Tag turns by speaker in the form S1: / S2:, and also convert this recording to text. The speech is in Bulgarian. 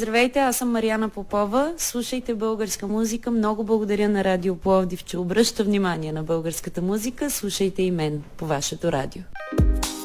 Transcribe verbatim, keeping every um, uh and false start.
S1: Здравейте, аз съм Мариана Попова. Слушайте българска музика. Много благодаря на Радио Пловдив, че обръща внимание на българската музика. Слушайте и мен по вашето радио.